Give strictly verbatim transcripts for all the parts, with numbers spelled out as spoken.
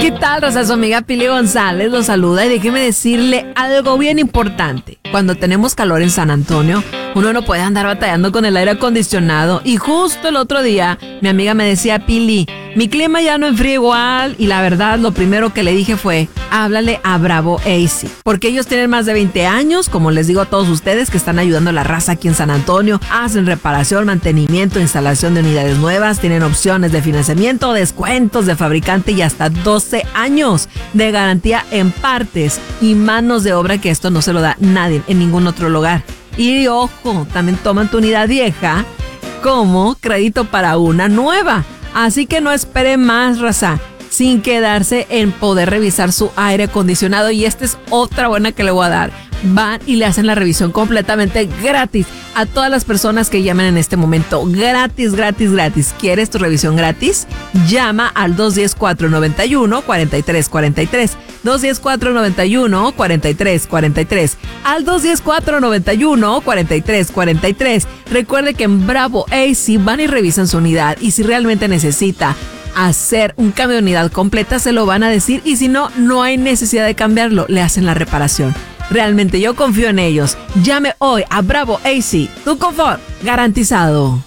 ¿Qué tal, Rosa? Su amiga Pili González los saluda y déjeme decirle algo bien importante. Cuando tenemos calor en San Antonio, uno no puede andar batallando con el aire acondicionado. Y justo el otro día, mi amiga me decía, Pili, mi clima ya no enfría igual. Y la verdad, lo primero que le dije fue, háblale a Bravo A C. Porque ellos tienen más de veinte años, como les digo a todos ustedes, que están ayudando a la raza aquí en San Antonio. Hacen reparación, mantenimiento, instalación de unidades nuevas. Tienen opciones de financiamiento, descuentos de fabricante y hasta doce años de garantía en partes y manos de obra, que esto no se lo da nadie en ningún otro lugar. Y ojo, también toman tu unidad vieja como crédito para una nueva. Así que no espere más, raza, sin quedarse en poder revisar su aire acondicionado. Y esta es otra buena que le voy a dar. Van y le hacen la revisión completamente gratis a todas las personas que llamen en este momento. Gratis, gratis, gratis. ¿Quieres tu revisión gratis? Llama al dos uno cero, cuatro nueve uno, cuatro tres cuatro tres. dos uno cero, cuatro nueve uno, cuatro tres cuatro tres. Al dos uno cero, cuatro nueve uno, cuatro tres cuatro tres. Recuerde que en Bravo A C van y revisan su unidad. Y si realmente necesita hacer un cambio de unidad completa, se lo van a decir. Y si no, no hay necesidad de cambiarlo. Le hacen la reparación. Realmente yo confío en ellos. Llame hoy a Bravo A C. Tu confort garantizado.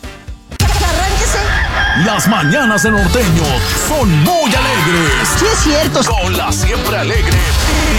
Las mañanas de Norteño son muy alegres. Sí, es cierto. Con la siempre alegre